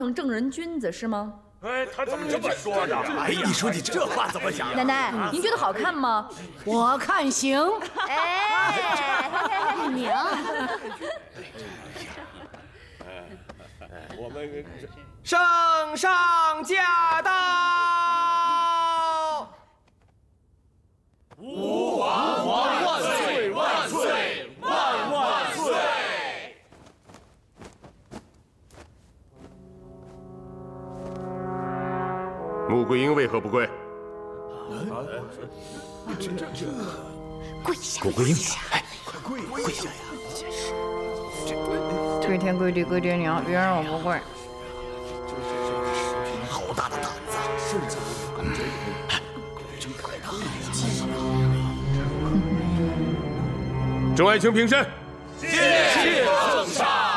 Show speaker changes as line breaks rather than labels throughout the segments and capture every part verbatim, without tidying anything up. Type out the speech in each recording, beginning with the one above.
成正人君子是吗？
哎，他怎么这么说的？
哎，你说你这话怎么想？
奶奶，您觉得好看吗？
我看行。
哎，
娘。
我们
圣上驾到！
吾皇皇万岁万岁万万岁！
穆桂英为何不跪？
这这这，跪下！
穆桂英，
哎，
快跪跪下呀！
跪天跪地跪爹娘，别让我不跪。
好大的胆子！圣上，真可怕！
众爱卿平身。
谢谢圣上。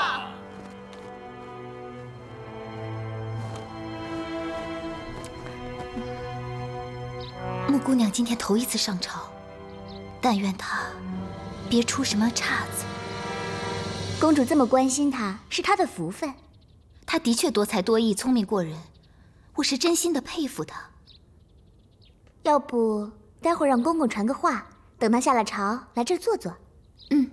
穆姑娘今天头一次上朝，但愿她别出什么岔子。
公主这么关心她，是她的福分。
她的确多才多艺，聪明过人，我是真心的佩服她。
要不待会儿让公公传个话，等她下了朝来这儿坐坐。
嗯。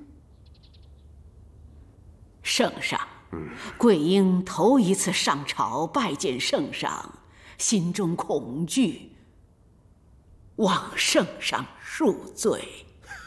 圣上，桂英头一次上朝拜见圣上，心中恐惧，望圣上恕罪。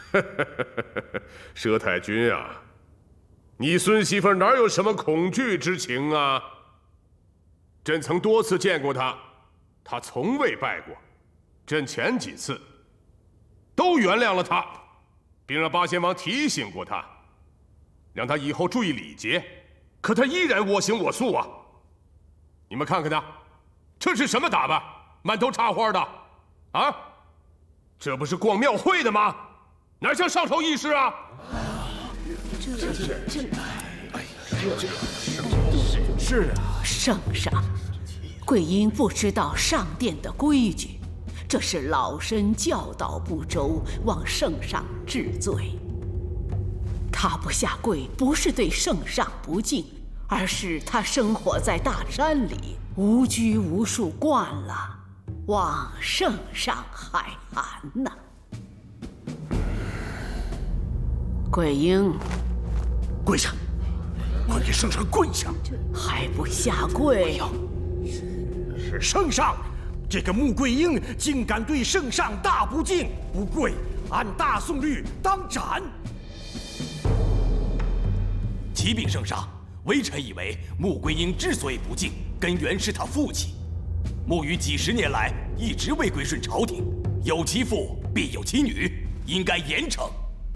佘太君啊，你孙媳妇哪有什么恐惧之情啊？朕曾多次见过她，她从未拜过。朕前几次都原谅了她，并让八仙王提醒过她，让她以后注意礼节。可她依然我行我素啊！你们看看她，这是什么打扮？满头插花的，啊？这不是逛庙会的吗？哪像上朝议事啊！
这这这，
哎呀，这是啊，
圣上，桂英不知道上殿的规矩，这是老身教导不周，望圣上治罪。她不下跪，不是对圣上不敬，而是她生活在大山里，无拘无束惯了，望圣上海涵呐。桂英，
跪下！快给圣上跪下！
还不下跪？
是圣上，这个穆桂英竟敢对圣上大不敬，不跪，按大宋律当斩。启禀圣上，微臣以为穆桂英之所以不敬，根源是他父亲。穆羽几十年来一直未归顺朝廷，有其父必有其女，应该严惩。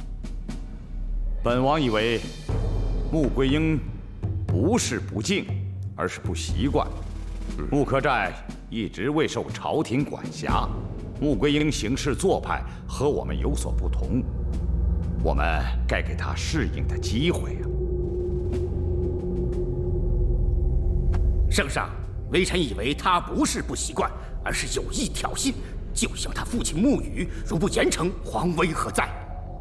本王以为，穆桂英不是不敬，而是不习惯。穆克寨一直未受朝廷管辖，穆桂英行事做派和我们有所不同，我们该给她适应的机会啊！
圣上，微臣以为他不是不习惯，而是有意挑衅，就像他父亲穆羽，如不严惩，皇威何在？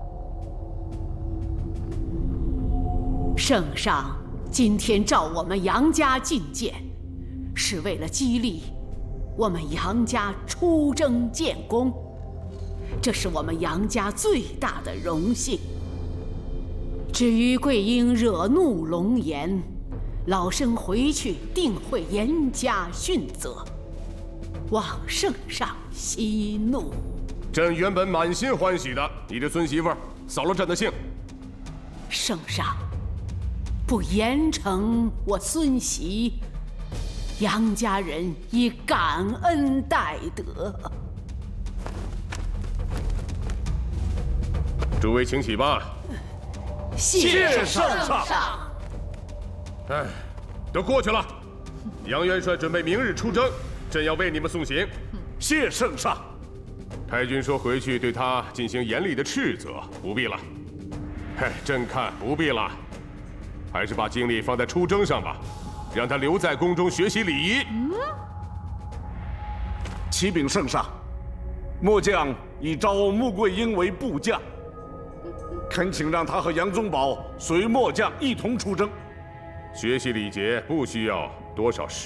圣上今天召我们杨家觐见，是为了激励我们杨家出征建功，这是我们杨家最大的荣幸。至于桂英惹怒龙颜，老身回去定会严加训责，望圣上息怒。
朕原本满心欢喜的，你这孙媳妇扫了朕的兴。
圣上不严惩我孙媳，杨家人以感恩戴德。
诸位请起吧。
谢
圣上。
哎，都过去了。杨元帅准备明日出征，朕要为你们送行。
谢圣上。
太君说回去对他进行严厉的斥责，不必了。嘿，朕看不必了，还是把精力放在出征上吧，让他留在宫中学习礼仪。
嗯。
启禀圣上，末将已招穆桂英为部将，恳请让他和杨宗保随末将一同出征。
学习礼节不需要多少